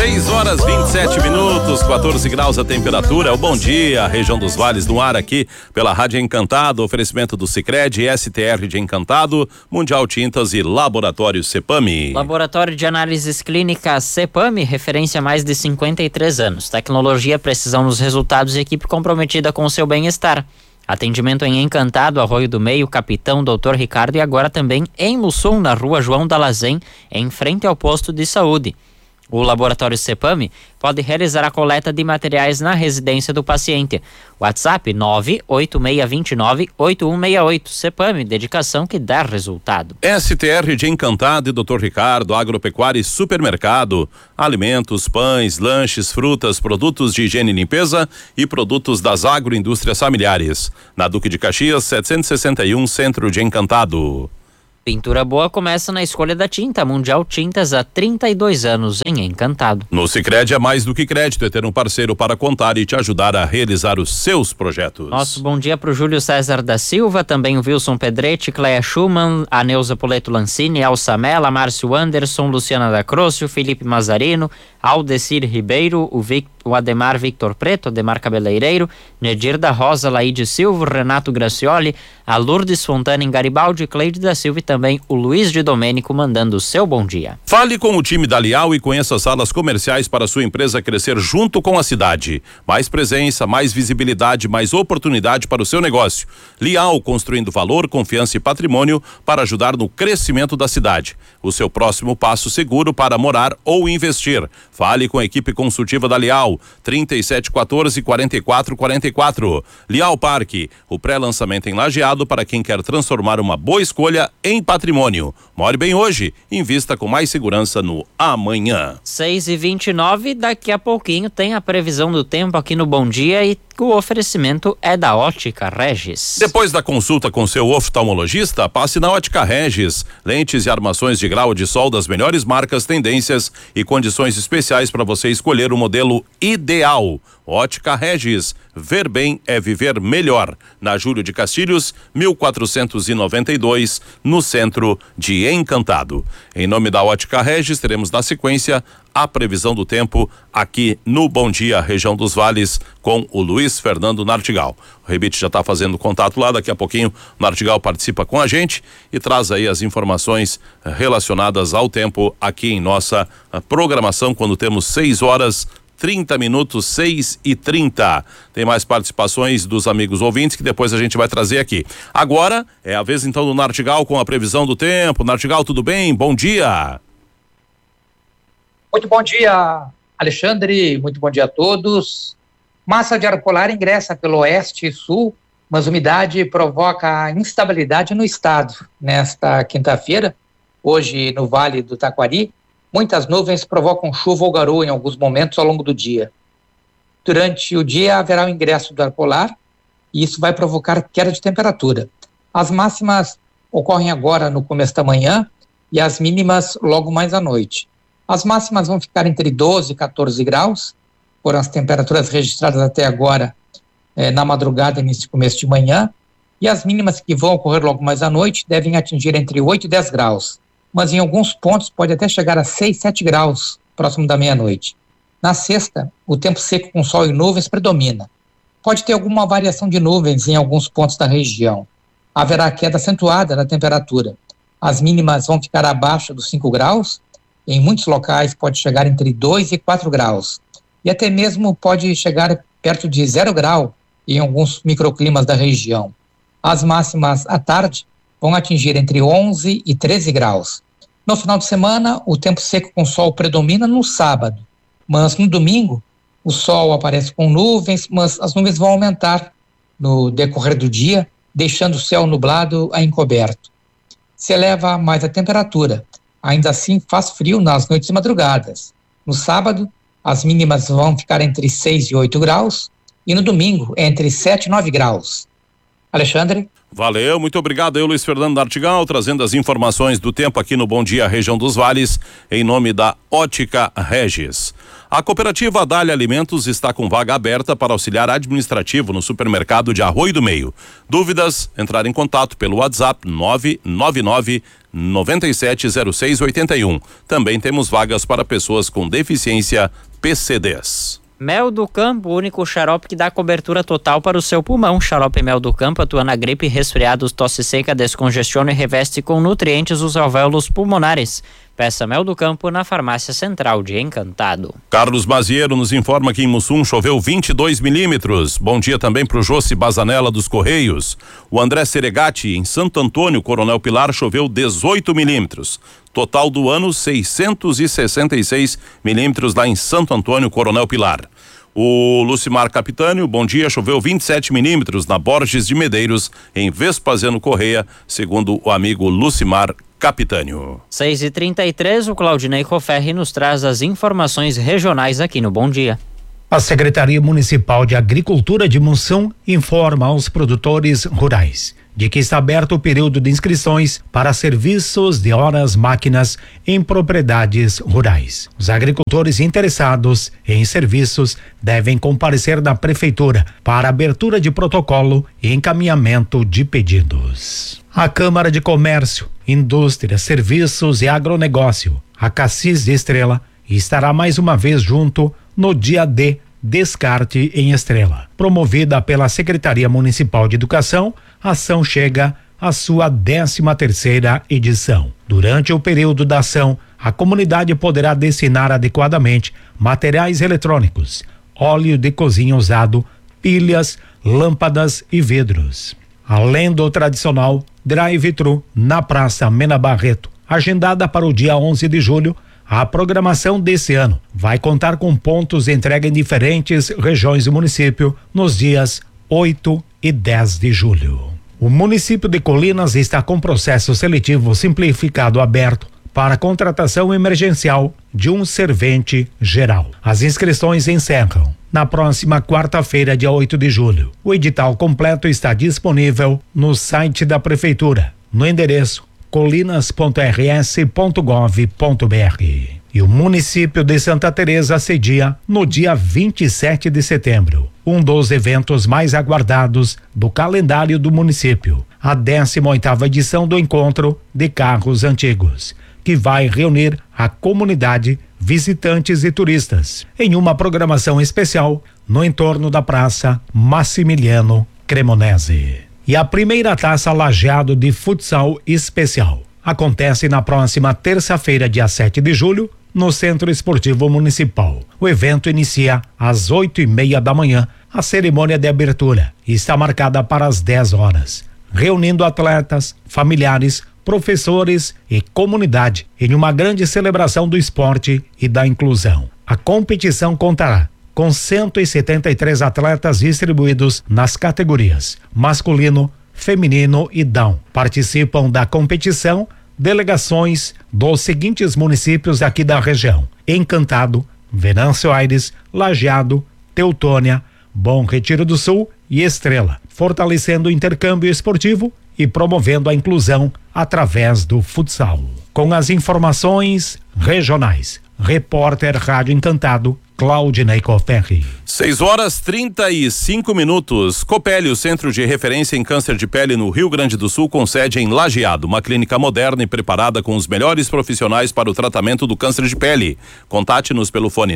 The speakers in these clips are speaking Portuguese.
6h27, 14 graus a temperatura. Bom dia, região dos Vales no ar aqui pela Rádio Encantado, oferecimento do Sicredi, STR de Encantado, Mundial Tintas e Laboratório Cepame. Laboratório de Análises Clínicas Cepame, referência há mais de 53 anos. Tecnologia, precisão nos resultados e equipe comprometida com o seu bem-estar. Atendimento em Encantado, Arroio do Meio, Capitão, Dr. Ricardo e agora também em Mussum, na Rua João Dalazen, em frente ao posto de saúde. O Laboratório Cepame pode realizar a coleta de materiais na residência do paciente. WhatsApp 98629-8168. Cepame, dedicação que dá resultado. STR de Encantado e Dr. Ricardo, Agropecuária e Supermercado. Alimentos, pães, lanches, frutas, produtos de higiene e limpeza e produtos das agroindústrias familiares. Na Duque de Caxias, 761, Centro de Encantado. Pintura boa começa na escolha da tinta. Mundial Tintas há 32 anos em Encantado. No Sicredi é mais do que crédito, é ter um parceiro para contar e te ajudar a realizar os seus projetos. Nosso bom dia para o Júlio César da Silva, também o Wilson Pedretti, Cleia Schumann, a Neuza Poleto Lancini, Elsa Mela, Márcio Anderson, Luciana da Croce, Felipe Mazarino, Aldecir Ribeiro, o Ademar Victor Preto, Ademar Cabeleireiro, Nedir da Rosa, Laide Silva, Renato Gracioli, a Lourdes Fontana em Garibaldi, Cleide da Silva e também o Luiz de Domênico mandando o seu bom dia. Fale com o time da Lial e conheça as salas comerciais para sua empresa crescer junto com a cidade. Mais presença, mais visibilidade, mais oportunidade para o seu negócio. Lial, construindo valor, confiança e patrimônio para ajudar no crescimento da cidade. O seu próximo passo seguro para morar ou investir. Fale com a equipe consultiva da Lial, 3714-4444. Lial Parque, o pré-lançamento em Lajeado para quem quer transformar uma boa escolha em patrimônio. More bem hoje, invista com mais segurança no amanhã. 6h29, daqui a pouquinho tem a previsão do tempo aqui no Bom Dia e o oferecimento é da Ótica Regis. Depois da consulta com seu oftalmologista, passe na Ótica Regis. Lentes e armações de grau de sol das melhores marcas, tendências e condições especiais para você escolher o modelo ideal. Ótica Regis, ver bem é viver melhor. Na Júlio de Castilhos, 1492, no centro de Encantado. Em nome da Ótica Regis, teremos na sequência a previsão do tempo aqui no Bom Dia, região dos Vales, com o Luiz Fernando Nartigal. O Rebite já está fazendo contato lá, daqui a pouquinho o Nartigal participa com a gente e traz aí as informações relacionadas ao tempo aqui em nossa programação, quando temos 6h30, 6h30. Tem mais participações dos amigos ouvintes que depois a gente vai trazer aqui. Agora é a vez então do Nartigal com a previsão do tempo. Nartigal, tudo bem? Bom dia. Muito bom dia, Alexandre, muito bom dia a todos. Massa de ar polar ingressa pelo oeste e sul, mas umidade provoca instabilidade no estado. Nesta quinta-feira, hoje no Vale do Taquari, muitas nuvens provocam chuva ou garoa em alguns momentos ao longo do dia. Durante o dia haverá o ingresso do ar polar e isso vai provocar queda de temperatura. As máximas ocorrem agora no começo da manhã e as mínimas logo mais à noite. As máximas vão ficar entre 12 e 14 graus, foram as temperaturas registradas até agora na madrugada, nesse começo de manhã, e as mínimas que vão ocorrer logo mais à noite devem atingir entre 8 e 10 graus, mas em alguns pontos pode até chegar a 6, 7 graus próximo da meia-noite. Na sexta, o tempo seco com sol e nuvens predomina. Pode ter alguma variação de nuvens em alguns pontos da região. Haverá queda acentuada na temperatura. As mínimas vão ficar abaixo dos 5 graus, em muitos locais pode chegar entre 2 e 4 graus. E até mesmo pode chegar perto de 0 grau em alguns microclimas da região. As máximas à tarde vão atingir entre 11 e 13 graus. No final de semana, o tempo seco com sol predomina no sábado, mas no domingo o sol aparece com nuvens, mas as nuvens vão aumentar no decorrer do dia, deixando o céu nublado a encoberto. Se eleva mais a temperatura. Ainda assim, faz frio nas noites e madrugadas. No sábado, as mínimas vão ficar entre 6 e 8 graus e no domingo, entre 7 e 9 graus. Alexandre. Valeu, muito obrigado. Eu, Luiz Fernando Nartigal, trazendo as informações do tempo aqui no Bom Dia Região dos Vales, em nome da Ótica Regis. A cooperativa Dália Alimentos está com vaga aberta para auxiliar administrativo no supermercado de Arroio do Meio. Dúvidas? Entrar em contato pelo WhatsApp 999 970681. Também temos vagas para pessoas com deficiência PCDs. Mel do Campo, o único xarope que dá cobertura total para o seu pulmão. Xarope Mel do Campo atua na gripe, resfriados, tosse seca, descongestiona e reveste com nutrientes os alvéolos pulmonares. Peça Mel do Campo na Farmácia Central de Encantado. Carlos Maziero nos informa que em Mussum choveu 22 milímetros. Bom dia também para o Jossi Bazanella dos Correios. O André Seregati, em Santo Antônio, Coronel Pilar, choveu 18 milímetros. Total do ano, 666 milímetros lá em Santo Antônio, Coronel Pilar. O Lucimar Capitânio, bom dia, choveu 27 milímetros na Borges de Medeiros, em Vespasiano Correia, segundo o amigo Lucimar Capitânio. 6h33, o Claudinei Coferri nos traz as informações regionais aqui no Bom Dia. A Secretaria Municipal de Agricultura de Mussum informa aos produtores rurais de que está aberto o período de inscrições para serviços de horas máquinas em propriedades rurais. Os agricultores interessados em serviços devem comparecer na prefeitura para abertura de protocolo e encaminhamento de pedidos. A Câmara de Comércio, Indústria, Serviços e Agronegócio, a Cassis de Estrela, estará mais uma vez junto no dia D Descarte em Estrela. Promovida pela Secretaria Municipal de Educação, a ação chega à sua 13ª edição. Durante o período da ação, a comunidade poderá destinar adequadamente materiais eletrônicos, óleo de cozinha usado, pilhas, lâmpadas e vidros. Além do tradicional drive-thru na Praça Mena Barreto, agendada para o dia 11 de julho, a programação desse ano vai contar com pontos de entrega em diferentes regiões do município nos dias 8 e 10 de julho. O município de Colinas está com processo seletivo simplificado aberto para contratação emergencial de um servente geral. As inscrições encerram na próxima quarta-feira, dia 8 de julho. O edital completo está disponível no site da prefeitura, no endereço colinas.rs.gov.br. E o município de Santa Teresa cedia no dia 27 de setembro, um dos eventos mais aguardados do calendário do município, a 18ª edição do Encontro de Carros Antigos, que vai reunir a comunidade, visitantes e turistas, em uma programação especial no entorno da Praça Massimiliano Cremonese. E a primeira taça Lajeado de futsal especial acontece na próxima terça-feira, dia 7 de julho, no Centro Esportivo Municipal. O evento inicia às 8:30 da manhã. A cerimônia de abertura está marcada para as 10 horas, reunindo atletas, familiares, professores e comunidade em uma grande celebração do esporte e da inclusão. A competição contará com 173 atletas distribuídos nas categorias masculino, feminino e down. Participam da competição delegações dos seguintes municípios aqui da região: Encantado, Venâncio Aires, Lajeado, Teutônia, Bom Retiro do Sul e Estrela, fortalecendo o intercâmbio esportivo e promovendo a inclusão através do futsal. Com as informações regionais, repórter Rádio Encantado, Claudinei Coferri. 6h35. Copeli, o centro de referência em câncer de pele no Rio Grande do Sul, com sede em Lajeado, uma clínica moderna e preparada com os melhores profissionais para o tratamento do câncer de pele. Contate-nos pelo fone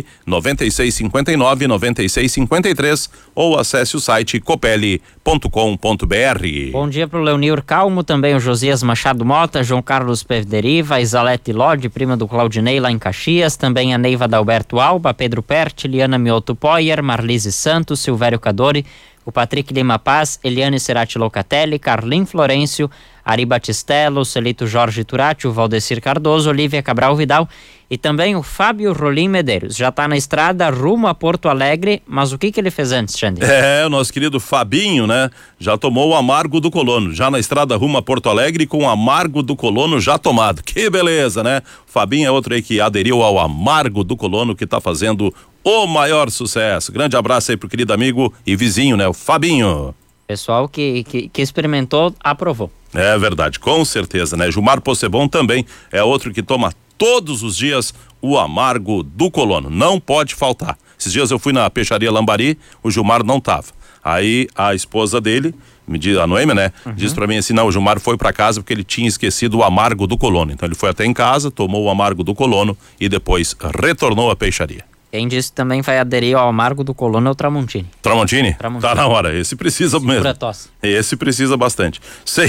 99659-9653 ou acesse o site copeli.com.br. Bom dia para o Leonir Calmo, também o Josias Machado Mota, João Carlos Perderiva, a Isalete Lodi, prima do Claudinei lá em Caxias, também a Neiva Dalberto Alba, Pedro Perti, Liana Mioto Poyer, Marlise Santos, Silvério Cadori, o Patrick Lima Paz, Eliane Cerati Locatelli, Carlim Florencio, Ari Batistello, Celito Jorge Turati, o Valdecir Cardoso, Olívia Cabral Vidal e também o Fábio Rolim Medeiros. Já está na estrada rumo a Porto Alegre, mas o que ele fez antes, Xande? O nosso querido Fabinho, né? Já tomou o amargo do colono, já na estrada rumo a Porto Alegre com o amargo do colono já tomado. Que beleza, né? Fabinho é outro aí que aderiu ao amargo do colono, que tá fazendo o maior sucesso. Grande abraço aí pro querido amigo e vizinho, né? O Fabinho. Pessoal que experimentou, aprovou. É verdade, com certeza, né? Gilmar Possebon também é outro que toma todos os dias o amargo do colono. Não pode faltar. Esses dias eu fui na peixaria Lambari, o Gilmar não tava. Aí a esposa dele, me diz, a Noêmia, né? Diz pra mim assim, não, o Gilmar foi pra casa porque ele tinha esquecido o amargo do colono. Então ele foi até em casa, tomou o amargo do colono e depois retornou à peixaria. Quem disse que também vai aderir ao amargo do colono é o Tramontini. Tramontini? Tá na hora, esse precisa mesmo. Tosse. Esse precisa bastante.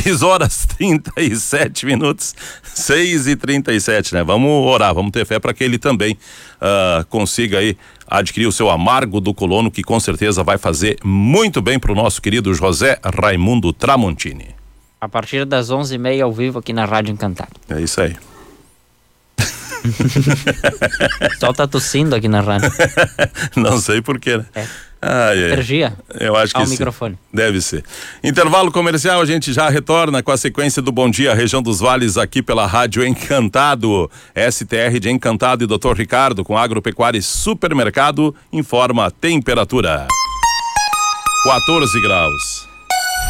6h37, 6h37, né? Vamos orar, vamos ter fé para que ele também consiga aí adquirir o seu amargo do colono, que com certeza vai fazer muito bem pro nosso querido José Raimundo Tramontini. A partir das 11h30 ao vivo aqui na Rádio Encantado. É isso aí. Só tá tossindo aqui na rádio. Não sei porquê, né? Energia. Eu acho que ao sim. Microfone. Deve ser. Intervalo comercial, a gente já retorna com a sequência do Bom Dia Região dos Vales aqui pela Rádio Encantado. STR de Encantado e Dr. Ricardo com Agropecuária e Supermercado informa a temperatura. 14 graus.